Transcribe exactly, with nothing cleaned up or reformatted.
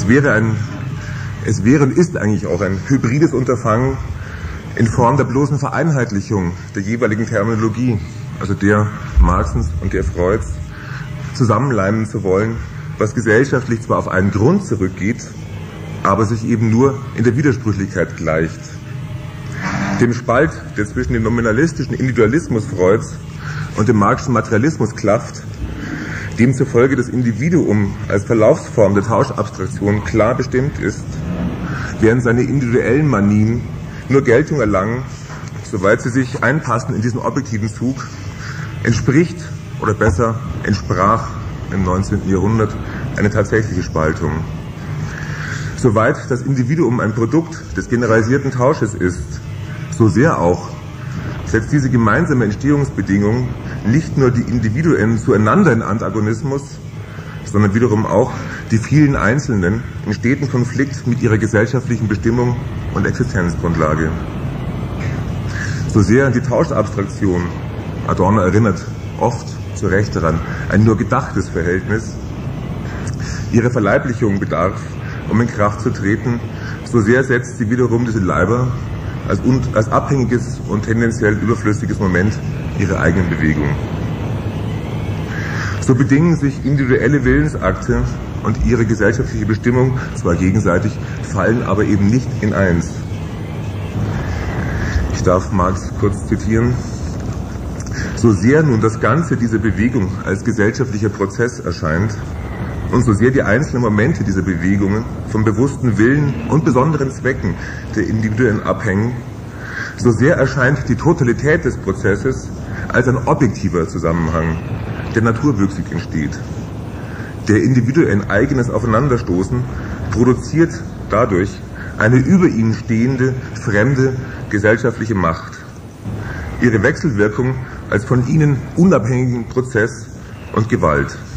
wäre ein, es wäre und ist eigentlich auch ein hybrides Unterfangen in Form der bloßen Vereinheitlichung der jeweiligen Terminologie, also der Marxens und der Freuds, zusammenleimen zu wollen, was gesellschaftlich zwar auf einen Grund zurückgeht, aber sich eben nur in der Widersprüchlichkeit gleicht. Dem Spalt, der zwischen dem nominalistischen Individualismus Freuds und dem marxischen Materialismus klafft, demzufolge das Individuum als Verlaufsform der Tauschabstraktion klar bestimmt ist, während seine individuellen Manien nur Geltung erlangen, soweit sie sich einpassen in diesen objektiven Zug, entspricht oder besser entsprach im neunzehnten Jahrhundert eine tatsächliche Spaltung. Soweit das Individuum ein Produkt des generalisierten Tausches ist, so sehr auch setzt diese gemeinsame Entstehungsbedingung nicht nur die Individuen zueinander in Antagonismus, sondern wiederum auch die vielen Einzelnen in steten Konflikt mit ihrer gesellschaftlichen Bestimmung und Existenzgrundlage. So sehr die Tauschabstraktion, Adorno erinnert oft zu Recht daran, ein nur gedachtes Verhältnis, ihre Verleiblichung bedarf, um in Kraft zu treten, so sehr setzt sie wiederum diese Leiber als, un, als abhängiges und tendenziell überflüssiges Moment ihrer eigenen Bewegung. So bedingen sich individuelle Willensakte und ihre gesellschaftliche Bestimmung zwar gegenseitig, fallen aber eben nicht in eins. Ich darf Marx kurz zitieren. So sehr nun das Ganze dieser Bewegung als gesellschaftlicher Prozess erscheint und so sehr die einzelnen Momente dieser Bewegungen vom bewussten Willen und besonderen Zwecken der Individuen abhängen, so sehr erscheint die Totalität des Prozesses als ein objektiver Zusammenhang, der naturwüchsig entsteht. Der Individuen eigenes Aufeinanderstoßen produziert dadurch eine über ihnen stehende, fremde gesellschaftliche Macht. Ihre Wechselwirkung als von ihnen unabhängigen Prozess und Gewalt.